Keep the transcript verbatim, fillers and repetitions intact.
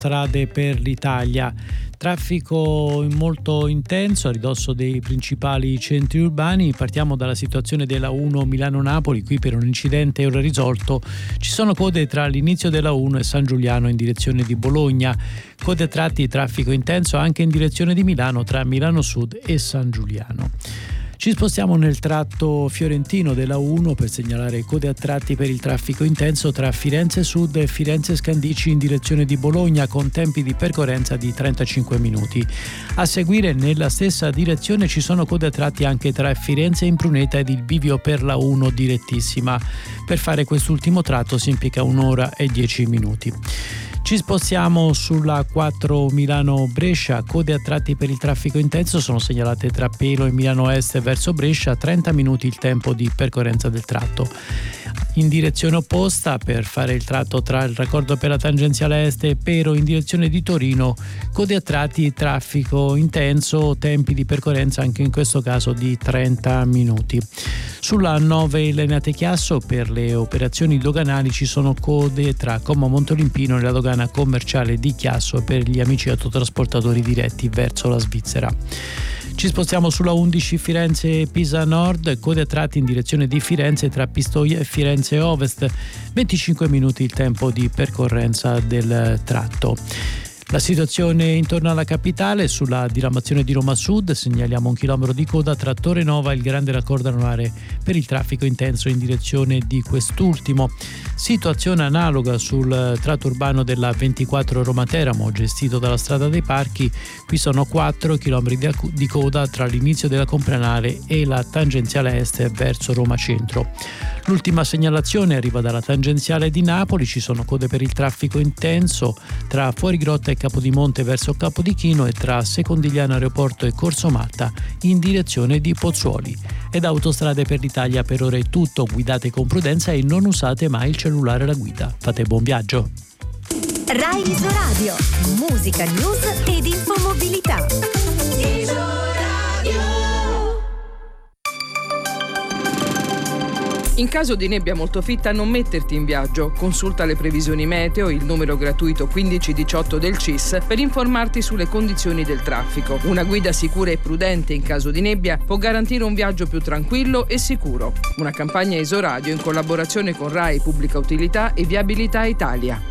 Strade per l'Italia. Traffico molto intenso a ridosso dei principali centri urbani. Partiamo dalla situazione della uno Milano-Napoli. Qui per un incidente ora risolto ci sono code tra l'inizio della uno e San Giuliano in direzione di Bologna. Code a tratti, traffico intenso anche in direzione di Milano tra Milano Sud e San Giuliano. Ci spostiamo nel tratto fiorentino della uno per segnalare code a tratti per il traffico intenso tra Firenze Sud e Firenze Scandicci in direzione di Bologna con tempi di percorrenza di trentacinque minuti. A seguire nella stessa direzione ci sono code a tratti anche tra Firenze Impruneta ed il bivio per la uno direttissima. Per fare quest'ultimo tratto si impiega un'ora e dieci minuti. Ci spostiamo sulla quattro Milano-Brescia, code a tratti per il traffico intenso sono segnalate tra Pelo e Milano Est verso Brescia, trenta minuti il tempo di percorrenza del tratto. In direzione opposta, per fare il tratto tra il raccordo per la tangenziale est e Pero in direzione di Torino, code a tratti, traffico intenso, tempi di percorrenza anche in questo caso di trenta minuti. Sulla nove Lenate Chiasso per le operazioni doganali ci sono code tra Como Montolimpino e la dogana commerciale di Chiasso per gli amici autotrasportatori diretti verso la Svizzera. Ci spostiamo sulla undici Firenze-Pisa Nord, code a tratti in direzione di Firenze tra Pistoia e Firenze Ovest, venticinque minuti il tempo di percorrenza del tratto. La situazione intorno alla capitale, sulla diramazione di Roma Sud, segnaliamo un chilometro di coda tra Torre Nova e il Grande Raccordo Anulare per il traffico intenso in direzione di quest'ultimo. Situazione analoga sul tratto urbano della ventiquattro Roma Teramo, gestito dalla Strada dei Parchi. Qui sono quattro chilometri di coda tra l'inizio della Comprenale e la tangenziale est verso Roma Centro. L'ultima segnalazione arriva dalla tangenziale di Napoli, ci sono code per il traffico intenso tra Fuorigrotta e Capodimonte verso Capodichino e tra Secondigliano Aeroporto e Corso Matta in direzione di Pozzuoli. Ed Autostrade per l'Italia per ora è tutto, guidate con prudenza e non usate mai il cellulare alla guida. Fate buon viaggio. Rai Isoradio, musica, news ed infomobilità. In caso di nebbia molto fitta non metterti in viaggio. Consulta le previsioni meteo, il numero gratuito quindici diciotto del C I S per informarti sulle condizioni del traffico. Una guida sicura e prudente in caso di nebbia può garantire un viaggio più tranquillo e sicuro. Una campagna Isoradio in collaborazione con Rai Pubblica Utilità e Viabilità Italia.